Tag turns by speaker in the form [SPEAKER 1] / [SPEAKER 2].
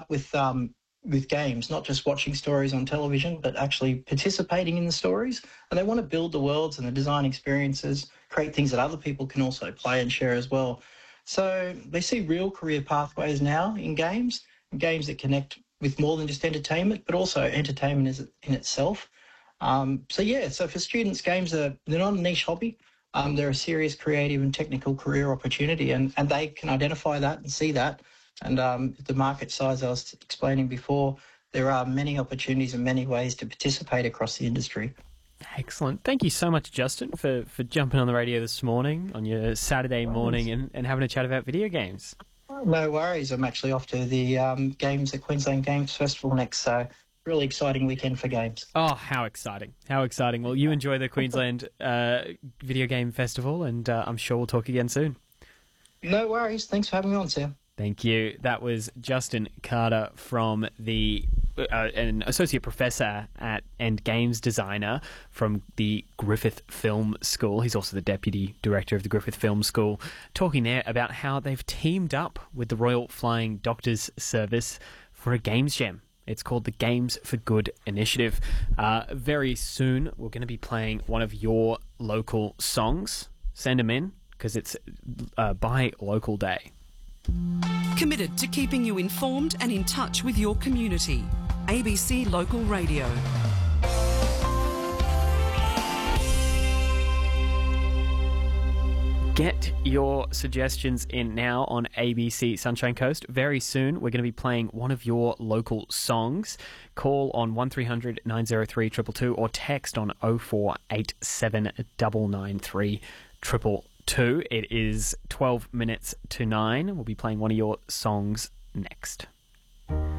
[SPEAKER 1] start with games, not just watching stories on television, but actually participating in the stories. And they want to build the worlds and the design experiences, create things that other people can also play and share as well. So they see real career pathways now in games that connect with more than just entertainment, but also entertainment is in itself. So for students, games they're not a niche hobby. They're a serious creative and technical career opportunity, and they can identify that and see that. And the market size I was explaining before, there are many opportunities and many ways to participate across the industry.
[SPEAKER 2] Excellent. Thank you so much, Justin, for jumping on the radio this morning, on your Saturday morning, and having a chat about video games.
[SPEAKER 1] No worries. I'm actually off to the games at Queensland Games Festival next, so really exciting weekend for games.
[SPEAKER 2] Oh, how exciting. How exciting. Well, you enjoy the Queensland Video Game Festival, and I'm sure we'll talk again soon.
[SPEAKER 1] No worries. Thanks for having me on, Sam.
[SPEAKER 2] Thank you. That was Justin Carter from an associate professor and games designer from the Griffith Film School. He's also the deputy director of the Griffith Film School, talking there about how they've teamed up with the Royal Flying Doctors Service for a games jam. It's called the Games for Good initiative. Very soon, we're going to be playing one of your local songs. Send them in, because it's by Local Day.
[SPEAKER 3] Committed to keeping you informed and in touch with your community. ABC Local Radio.
[SPEAKER 2] Get your suggestions in now on ABC Sunshine Coast. Very soon, we're going to be playing one of your local songs. Call on 1300 903 222 or text on 0487 993 222. It is 12 minutes to 9. We'll be playing one of your songs next.